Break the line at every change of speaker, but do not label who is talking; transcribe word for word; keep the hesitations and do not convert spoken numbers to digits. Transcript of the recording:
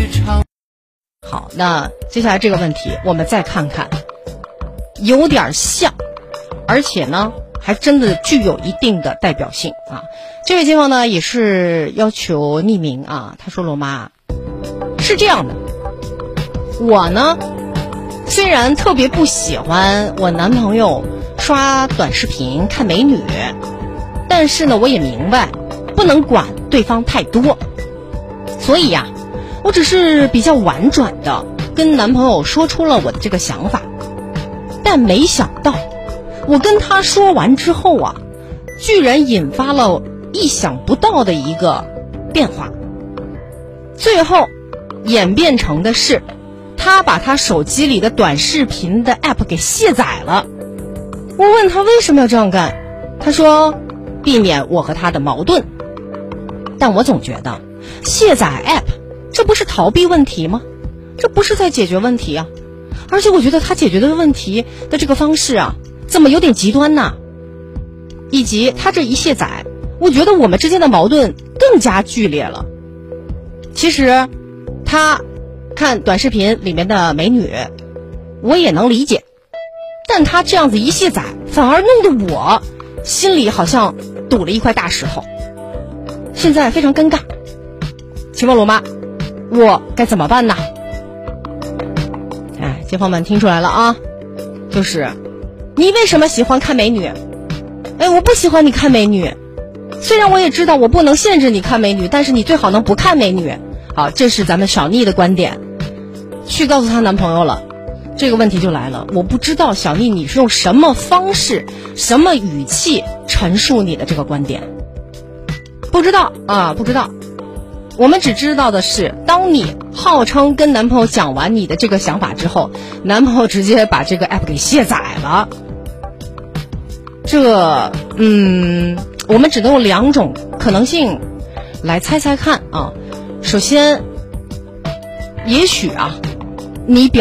好，那接下来这个问题我们再看看，有点像，而且呢还真的具有一定的代表性啊。这位街坊呢也是要求匿名啊，他说罗妈是这样的，我呢虽然特别不喜欢我男朋友刷短视频看美女，但是呢我也明白不能管对方太多，所以呀、啊、我只是比较婉转的跟男朋友说出了我的这个想法。但没想到我跟他说完之后啊，居然引发了意想不到的一个变化，最后演变成的是他把他手机里的短视频的 app 给卸载了。我问他为什么要这样干，他说避免我和他的矛盾。但我总觉得卸载 app 这不是逃避问题吗？这不是在解决问题啊。而且我觉得他解决的问题的这个方式啊，怎么有点极端呢？以及他这一卸载，我觉得我们之间的矛盾更加剧烈了。其实他看短视频里面的美女我也能理解，但他这样子一卸载，反而弄得我心里好像堵了一块大石头，现在非常尴尬。请问罗妈，我该怎么办呢？哎，街坊们听出来了啊，就是你为什么喜欢看美女？哎，我不喜欢你看美女，虽然我也知道我不能限制你看美女，但是你最好能不看美女。好，这是咱们小妮的观点，去告诉她男朋友了。这个问题就来了，我不知道小妮你是用什么方式什么语气陈述你的这个观点，不知道啊，不知道。我们只知道的是，当你号称跟男朋友讲完你的这个想法之后，男朋友直接把这个 app 给卸载了。这嗯我们只能用两种可能性来猜猜看啊。首先也许啊你表